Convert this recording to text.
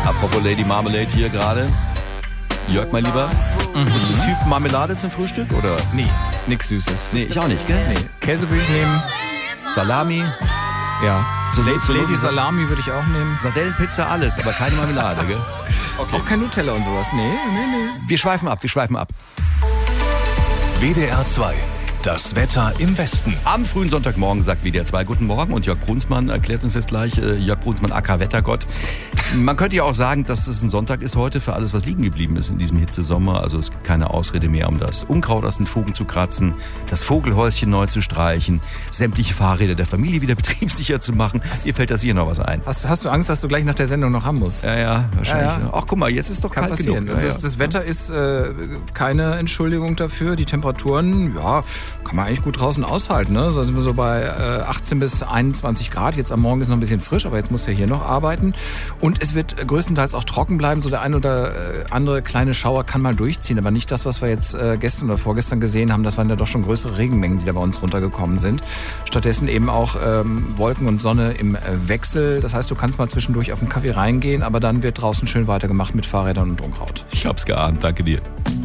Apropos Lady Marmalade hier gerade. Jörg, mein Lieber, bist du Typ Marmelade zum Frühstück, oder? Nee, nix Süßes. Nee, ich auch nicht, gell? Nee. Käse würde ich nehmen. Salami, Ja. So Lady Salami würde ich auch nehmen. Sardellenpizza, alles, aber keine Marmelade, gell? Okay. Auch kein Nutella und sowas. Nee. Wir schweifen ab. WDR 2. Das Wetter im Westen. Am frühen Sonntagmorgen sagt WDR 2 Guten Morgen und Jörg Brunsmann erklärt uns jetzt gleich, Jörg Brunsmann aka Wettergott. Man könnte ja auch sagen, dass es ein Sonntag ist heute für alles, was liegen geblieben ist in diesem Hitzesommer. Also es gibt keine Ausrede mehr, um das Unkraut aus den Fugen zu kratzen, das Vogelhäuschen neu zu streichen, sämtliche Fahrräder der Familie wieder betriebssicher zu machen. Mir fällt das hier noch was ein. Hast du Angst, dass du gleich nach der Sendung noch haben musst? Ja, wahrscheinlich. Ja. Ach, guck mal, jetzt ist doch Kann kalt passieren. genug. Ja, Das Wetter ist keine Entschuldigung dafür. Die Temperaturen, ja, kann man eigentlich gut draußen aushalten. Ne? Da sind wir so bei 18 bis 21 Grad. Jetzt am Morgen ist noch ein bisschen frisch, aber jetzt muss er hier noch arbeiten. Und es wird größtenteils auch trocken bleiben. So der ein oder andere kleine Schauer kann mal durchziehen. Aber nicht das, was wir jetzt gestern oder vorgestern gesehen haben. Das waren ja doch schon größere Regenmengen, die da bei uns runtergekommen sind. Stattdessen eben auch Wolken und Sonne im Wechsel. Das heißt, du kannst mal zwischendurch auf den Kaffee reingehen, aber dann wird draußen schön weitergemacht mit Fahrrädern und Unkraut. Ich hab's geahnt, danke dir.